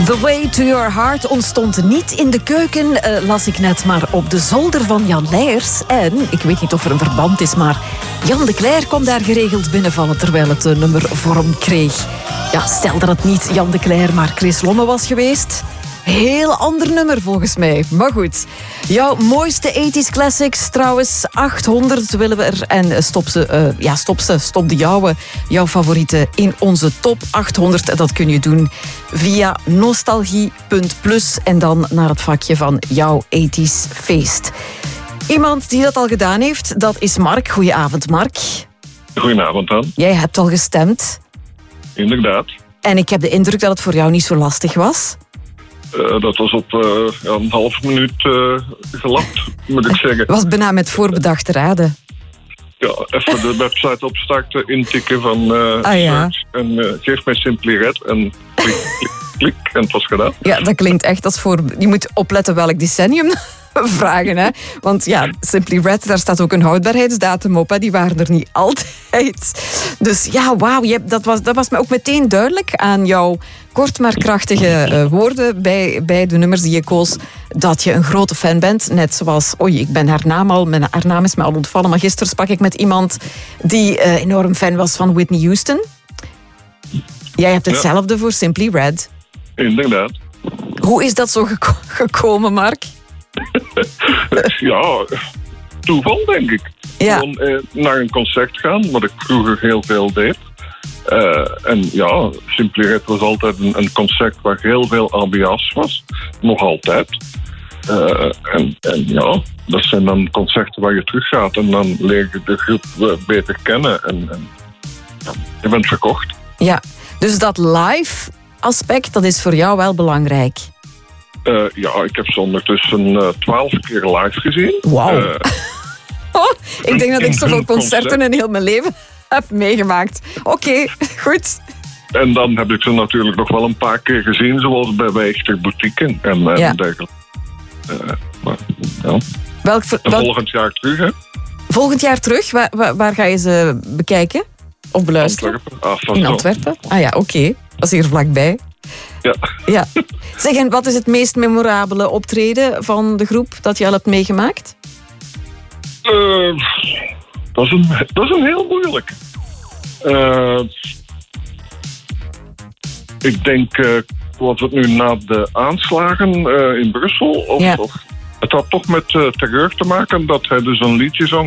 The Way to Your Heart ontstond niet in de keuken, las ik net, maar op de zolder van Jan Leijers. En, ik weet niet of er een verband is, maar Jan de Cler kon daar geregeld binnenvallen terwijl het nummer vorm kreeg. Ja, stel dat het niet Jan de Cler, maar Chris Lomme was geweest. Heel ander nummer volgens mij. Maar goed. Jouw mooiste 80s classics trouwens. 800 willen we er. En stop de jouw favorieten in onze top 800. En dat kun je doen via nostalgie.plus. En dan naar het vakje van jouw 80s feest. Iemand die dat al gedaan heeft, dat is Mark. Goedenavond, Mark. Goedenavond, dan. Jij hebt al gestemd. Inderdaad. En ik heb de indruk dat het voor jou niet zo lastig was. Dat was op een half minuut gelapt, moet ik zeggen. Was bijna met voorbedachte raden. Ja, even de website opstarten, intikken van search en geef mij Simply Red en klik en het was gedaan. Ja, dat klinkt echt als voor... Je moet opletten welk decennium vragen, hè. Want ja, Simply Red, daar staat ook een houdbaarheidsdatum op, hè. Die waren er niet altijd. Dus ja, wauw, dat was me ook meteen duidelijk aan jouw kort maar krachtige woorden bij de nummers die je koos, dat je een grote fan bent. Net zoals, ik ben haar naam is me al ontvallen, maar gisteren sprak ik met iemand die enorm fan was van Whitney Houston. Jij hebt hetzelfde voor Simply Red. Inderdaad. Hoe is dat zo gekomen, Mark? Ja, toeval denk ik. Ja. Gewoon naar een concert gaan, wat ik vroeger heel veel deed. En ja, Simply Red was altijd een concert waar heel veel ambiance was. Nog altijd. En ja, dat zijn dan concerten waar je terug gaat en dan leer je de groep beter kennen en je bent verkocht. Ja, dus dat live aspect, dat is voor jou wel belangrijk. Ja, ik heb ze ondertussen 12 keer live gezien. Wauw. Ik denk dat ik zoveel concerten in heel mijn leven heb meegemaakt. Oké, goed. En dan heb ik ze natuurlijk nog wel een paar keer gezien, zoals bij Wijchter Boutique en dergelijke. Maar, ja. Volgend jaar terug, hè? Volgend jaar terug? Waar ga je ze bekijken? Of beluisteren? Antwerpen. In Antwerpen? Ah ja, oké. Dat is hier vlakbij. Ja. Zeg, en wat is het meest memorabele optreden van de groep dat je al hebt meegemaakt? Dat is een heel moeilijk. Ik denk, was het nu na de aanslagen in Brussel? Of het had toch met terreur te maken dat hij dus een liedje zong.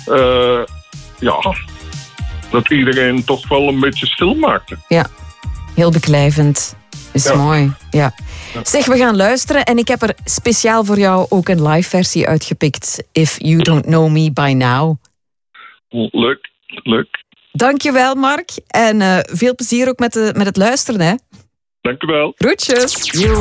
Dat iedereen toch wel een beetje stil maakte. Ja, heel beklijvend. Is mooi, ja. Zeg, we gaan luisteren en ik heb er speciaal voor jou ook een live versie uitgepikt. If You Don't Know Me By Now. Leuk. Dankjewel, Mark. En veel plezier ook met het luisteren, hè. Dankjewel. Groetjes.